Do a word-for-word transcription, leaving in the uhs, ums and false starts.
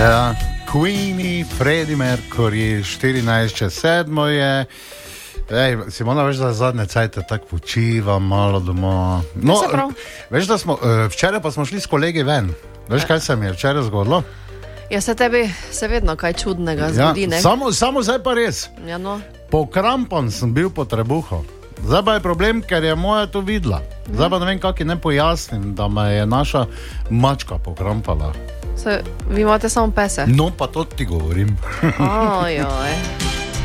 Ja, Queenie, Freddie Mercury, štirinajst čez sedmo je. Ej, Simona, veš, da zadnje cajte tako počivam, malo doma. No, veš, da smo, včeraj pa smo šli s kolegi ven. Veš, kaj se mi je včeraj zgodilo? Ja, se tebi se vedno kaj čudnega zgodi, ne? Ja, samo, samo zdaj pa res. Ja, no. Pokrampan sem bil po trebuhu. Zdaj pa je problem, ker je moja to videla. Zdaj pa ne vem, kak je ne pojasnim, da me je naša mačka pokrampala. Se, vi imate samo pese? No, pa to ti govorim. Ojoj.